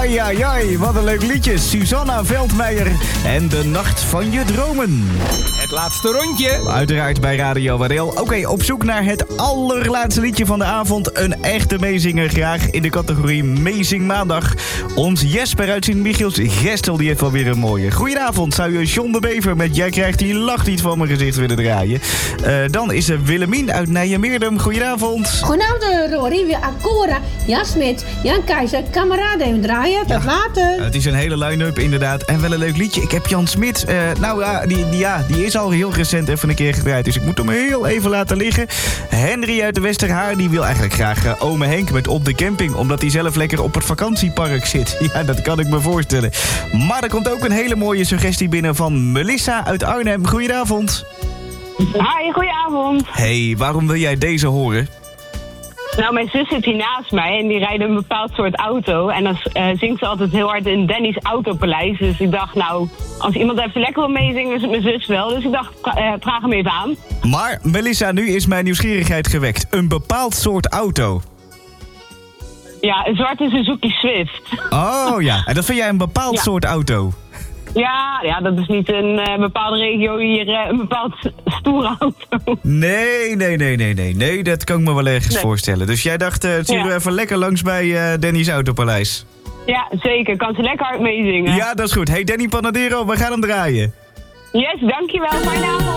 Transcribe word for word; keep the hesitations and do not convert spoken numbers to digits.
Ai, ai, ai, wat een leuk liedje. Susanna Veldmeijer en De Nacht van Je Dromen. Het laatste rondje. Uiteraard bij Radio Wadeel. Oké, okay, op zoek naar het allerlaatste liedje van de avond. Een echte meezinger graag in de categorie Meezing Maandag. Ons Jesper uit Sint-Michiels Gestel, die heeft wel weer een mooie. Goedenavond, zou je John de Bever met Jij krijgt die lach niet van mijn gezicht willen draaien? Uh, dan is er Willemien uit Nijmeerdum. Goedenavond. Goedenavond Rory, weer Akora, Jan Smit, Jan Keizer, kameraden even draaien. Tot ja, later. Uh, het is een hele line-up inderdaad. En wel een leuk liedje. Ik heb Jan Smit, uh, nou ja die, die, ja, die is al heel recent even een keer gedraaid. Dus ik moet hem heel even laten liggen. Henry uit de Westerhaar, die wil eigenlijk graag uh, ome Henk met Op de Camping. Omdat hij zelf lekker op het vakantiepark zit. Ja, dat kan ik me voorstellen. Maar er komt ook een hele mooie suggestie binnen van Melissa uit Arnhem. Goedenavond. Hi, goedenavond. Hey, waarom wil jij deze horen? Nou, mijn zus zit hier naast mij en die rijdt een bepaald soort auto. En dan uh, zingt ze altijd heel hard in Danny's Autopaleis. Dus ik dacht, nou, als iemand even lekker wil meezingen, is het mijn zus wel. Dus ik dacht, uh, vraag hem even aan. Maar, Melissa, nu is mijn nieuwsgierigheid gewekt. Een bepaald soort auto. Ja, een zwarte Suzuki Swift. Oh ja, en dat vind jij een bepaald ja. soort auto? Ja, ja, dat is niet een uh, bepaalde regio hier, uh, een bepaald stoere auto. Nee, nee, nee, nee, nee, nee, dat kan ik me wel ergens nee. voorstellen. Dus jij dacht, uh, sturen we ja. even lekker langs bij uh, Danny's Autopaleis. Ja, zeker. Kan ze lekker hard meezingen. Ja, dat is goed. Hey, Danny Panadero, we gaan hem draaien. Yes, dankjewel. Fijne avond.